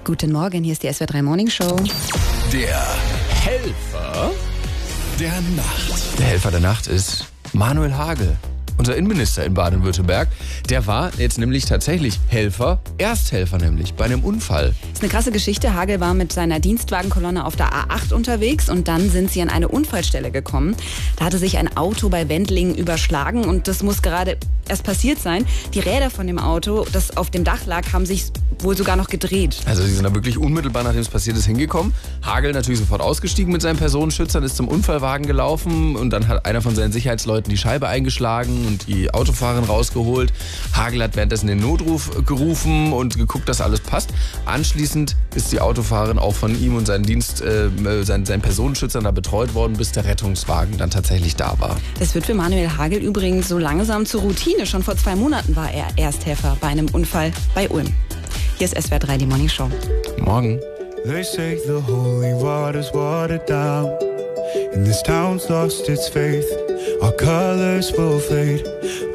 Guten Morgen, hier ist die SWR3 Morning Show. Der Helfer der Nacht. Der Helfer der Nacht ist Manuel Hagel, unser Innenminister in Baden-Württemberg. Der war jetzt nämlich tatsächlich Helfer, Ersthelfer nämlich, bei einem Unfall. Das ist eine krasse Geschichte. Hagel war mit seiner Dienstwagenkolonne auf der A8 unterwegs und dann sind sie an eine Unfallstelle gekommen. Da hatte sich ein Auto bei Wendlingen überschlagen und das muss gerade erst passiert sein. Die Räder von dem Auto, das auf dem Dach lag, haben sich wohl sogar noch gedreht. Also sie sind da wirklich unmittelbar, nachdem es passiert ist, hingekommen. Hagel natürlich sofort ausgestiegen mit seinen Personenschützern, ist zum Unfallwagen gelaufen und dann hat einer von seinen Sicherheitsleuten die Scheibe eingeschlagen und die Autofahrerin rausgeholt. Hagel hat währenddessen den Notruf gerufen und geguckt, dass alles passt. Anschließend ist die Autofahrerin auch von ihm und seinen seinen Personenschützern da betreut worden, bis der Rettungswagen dann tatsächlich da war. Das wird für Manuel Hagel übrigens so langsam zur Routine. Schon vor 2 Monaten war er Ersthelfer bei einem Unfall bei Ulm. Hier ist SWR3, die Morning Show. Morgen. They say the holy water's watered down, and this town's lost its faith. Our colors will fade.